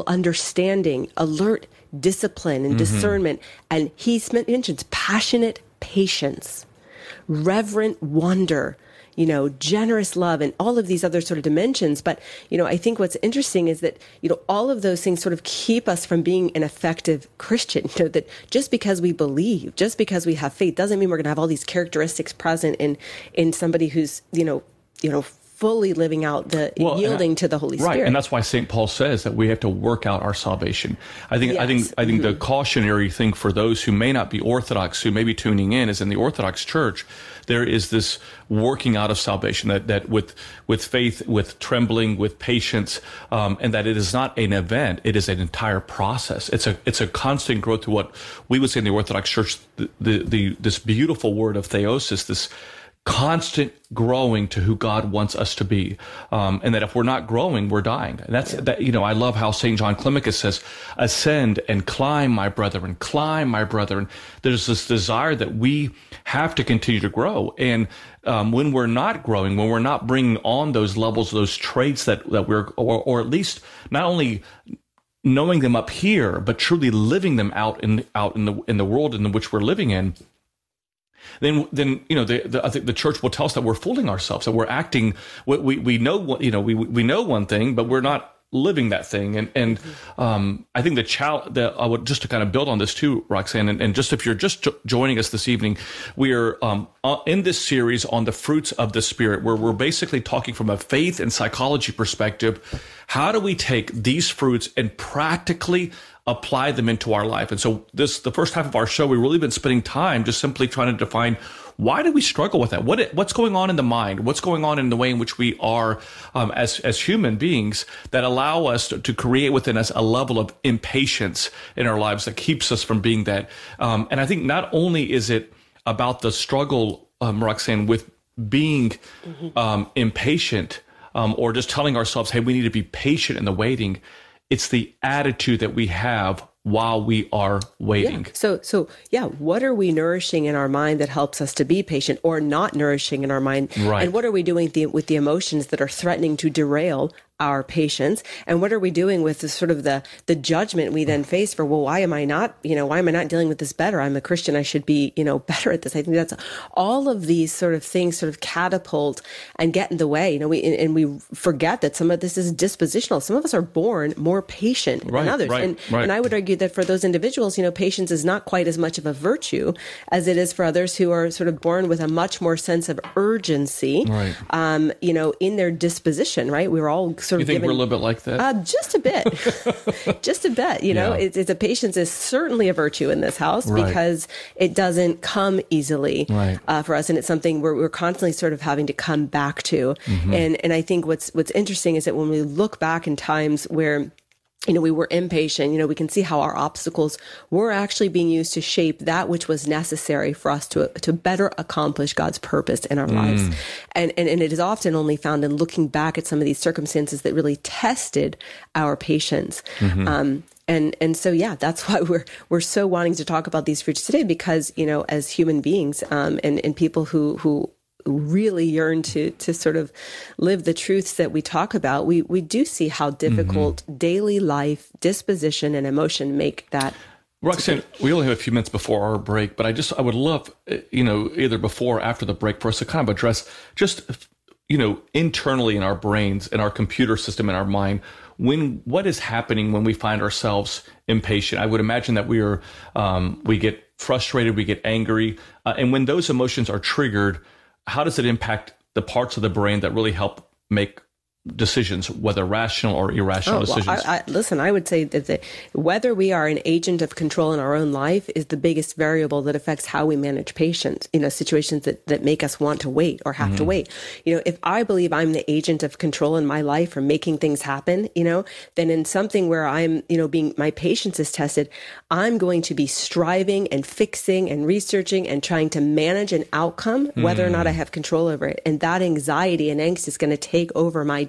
understanding, alert discipline and discernment. And he mentions passionate patience, reverent wonder, generous love, and all of these other sort of dimensions. But, I think what's interesting is that, all of those things sort of keep us from being an effective Christian. That just because we believe, just because we have faith, doesn't mean we're going to have all these characteristics present in somebody who's, fully living out yielding to the Holy Spirit. Right, and that's why St. Paul says that we have to work out our salvation. I think the cautionary thing for those who may not be Orthodox, who may be tuning in, is in the Orthodox Church, there is this working out of salvation that with faith, with trembling, with patience, and that it is not an event; it is an entire process. It's a constant growth to what we would say in the Orthodox Church, this beautiful word of theosis, this constant growing to who God wants us to be, and that if we're not growing, we're dying. And I love how St. John Climacus says, "Ascend and climb, my brethren, climb, my brethren." There's this desire that we have to continue to grow, and when we're not growing, when we're not bringing on those levels, those traits that we're, or at least not only knowing them up here, but truly living them out in the world in which we're living in. Then I think the church will tell us that we're fooling ourselves, that we're acting. We know we know one thing, but we're not living that thing. And I think the challenge that I would just to kind of build on this too, Roxanne, and just if you're just joining us this evening, we are in this series on the fruits of the Spirit, where we're basically talking from a faith and psychology perspective. How do we take these fruits and practically apply them into our life? And so the first half of our show, we've really been spending time just simply trying to define, why do we struggle with that? What's going on in the mind? What's going on in the way in which we are as human beings that allow us to create within us a level of impatience in our lives that keeps us from being that? And I think not only is it about the struggle, Roxanne, with being impatient, or just telling ourselves, hey, we need to be patient in the waiting. It's the attitude that we have while we are waiting. Yeah. So what are we nourishing in our mind that helps us to be patient, or not nourishing in our mind? Right. And what are we doing with the emotions that are threatening to derail our patience? And what are we doing with the sort of the judgment we then face for, well, why am I not dealing with this better? I'm a Christian. I should be, better at this. I think that's all of these sort of things sort of catapult and get in the way. We forget that some of this is dispositional. Some of us are born more patient than others. And I would argue that for those individuals, patience is not quite as much of a virtue as it is for others who are sort of born with a much more sense of urgency, in their disposition, right? We're all sort of. You think we're a little bit like that? Just a bit, just a bit. It's a patience is certainly a virtue in this house because it doesn't come easily for us, and it's something we're constantly sort of having to come back to. And I think what's interesting is that when we look back in times where we were impatient, we can see how our obstacles were actually being used to shape that which was necessary for us to better accomplish God's purpose in our lives. And it is often only found in looking back at some of these circumstances that really tested our patience. And so, that's why we're so wanting to talk about these fruits today, because, as human beings, and people who really yearn to sort of live the truths that we talk about, we do see how difficult daily life, disposition, and emotion make that. Roxanne, we only have a few minutes before our break, but I would love, either before or after the break, for us to kind of address just, internally in our brains, in our computer system, in our mind, what is happening when we find ourselves impatient. I would imagine that we get frustrated, we get angry, and when those emotions are triggered, how does it impact the parts of the brain that really help make decisions, whether rational or irrational decisions? Listen, I would say that whether we are an agent of control in our own life is the biggest variable that affects how we manage patience, situations that make us want to wait or have to wait. If I believe I'm the agent of control in my life or making things happen, then in something where I'm, my patience is tested, I'm going to be striving and fixing and researching and trying to manage an outcome, whether or not I have control over it. And that anxiety and angst is going to take over my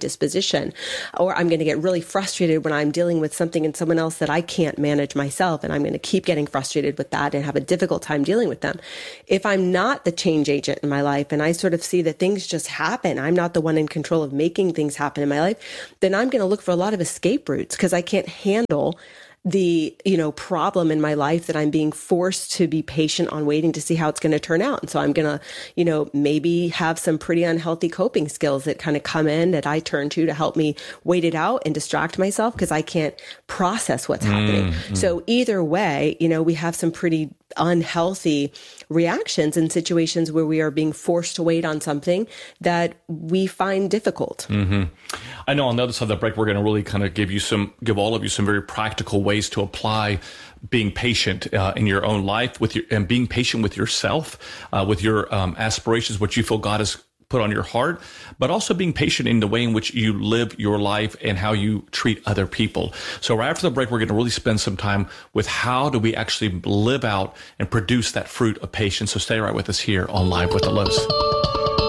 disposition. Or I'm going to get really frustrated when I'm dealing with something in someone else that I can't manage myself. And I'm going to keep getting frustrated with that and have a difficult time dealing with them. If I'm not the change agent in my life and I sort of see that things just happen, I'm not the one in control of making things happen in my life, then I'm going to look for a lot of escape routes because I can't handle the, problem in my life that I'm being forced to be patient on waiting to see how it's going to turn out. And so I'm going to, maybe have some pretty unhealthy coping skills that kind of come in that I turn to help me wait it out and distract myself because I can't process what's happening. So either way, we have some pretty unhealthy reactions in situations where we are being forced to wait on something that we find difficult. I know on the other side of the break, we're going to really kind of give all of you some very practical ways to apply being patient in your own life and being patient with yourself, with your aspirations, what you feel God has put on your heart, but also being patient in the way in which you live your life and how you treat other people. So right after the break, we're going to really spend some time with how do we actually live out and produce that fruit of patience. So stay right with us here on Live with Delos.